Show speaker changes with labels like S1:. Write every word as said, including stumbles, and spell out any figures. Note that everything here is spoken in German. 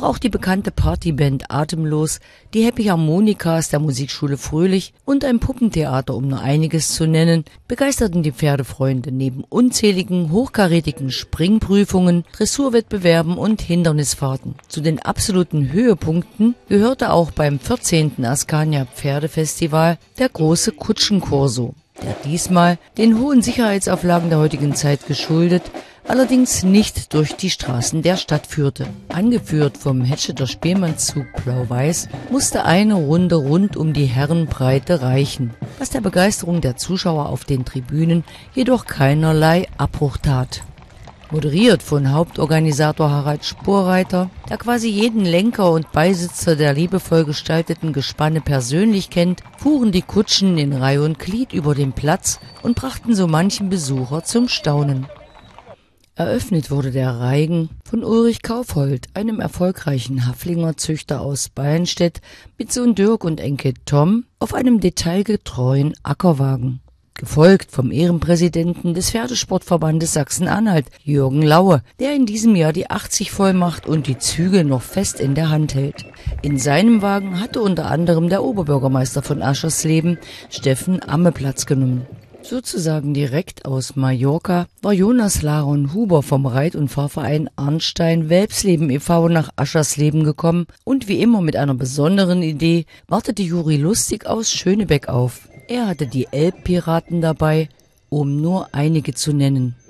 S1: Doch auch die bekannte Partyband Atemlos, die Happy Harmonikas der Musikschule Fröhlich und ein Puppentheater, um nur einiges zu nennen, begeisterten die Pferdefreunde neben unzähligen hochkarätigen Springprüfungen, Dressurwettbewerben und Hindernisfahrten. Zu den absoluten Höhepunkten gehörte auch beim vierzehnten Askania Pferdefestival der große Kutschenkorso, der diesmal den hohen Sicherheitsauflagen der heutigen Zeit geschuldet, allerdings nicht durch die Straßen der Stadt führte. Angeführt vom Hetscheter Spielmannszug Blau-Weiß musste eine Runde rund um die Herrenbreite reichen, was der Begeisterung der Zuschauer auf den Tribünen jedoch keinerlei Abbruch tat. Moderiert von Hauptorganisator Harald Sporreiter, der quasi jeden Lenker und Beisitzer der liebevoll gestalteten Gespanne persönlich kennt, fuhren die Kutschen in Reih und Glied über den Platz und brachten so manchen Besucher zum Staunen. Eröffnet wurde der Reigen von Ulrich Kaufhold, einem erfolgreichen Haflinger-Züchter aus Ballenstedt, mit Sohn Dirk und Enkel Tom auf einem detailgetreuen Ackerwagen. Gefolgt vom Ehrenpräsidenten des Pferdesportverbandes Sachsen-Anhalt, Jürgen Laue, der in diesem Jahr die achtzig voll macht und die Züge noch fest in der Hand hält. In seinem Wagen hatte unter anderem der Oberbürgermeister von Aschersleben, Steffen Amme, Platz genommen. Sozusagen direkt aus Mallorca war Jonas Laron Huber vom Reit- und Fahrverein Arnstein Welpsleben e V nach Aschersleben gekommen und wie immer mit einer besonderen Idee wartete Juri Lustig aus Schönebeck auf. Er hatte die Elbpiraten dabei, um nur einige zu nennen.